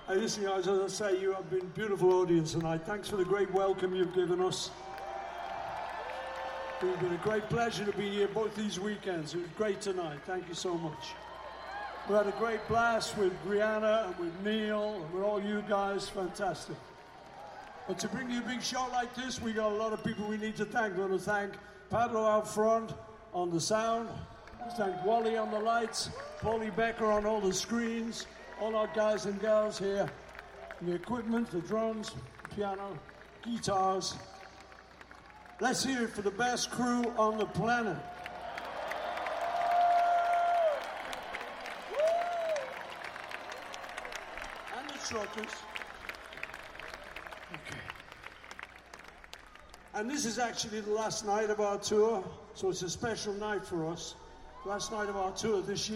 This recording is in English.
Hey, listen, guys, as I say, you have been a beautiful audience tonight. Thanks for the great welcome you've given us. It's been a great pleasure to be here both these weekends. It was great tonight. Thank you so much. We had a great blast with Rihanna and with Neil and with all you guys. Fantastic. But to bring you a big show like this, we got a lot of people we need to thank. We want to thank Pablo out front on the sound. Let's thank Wally on the lights, Paulie Becker on all the screens, all our guys and girls here, the equipment, the drums, piano, guitars. Let's hear it for the best crew on the planet. And the truckers. Okay. And this is actually the last night of our tour, so it's a special night for us. Last night of our tour this year.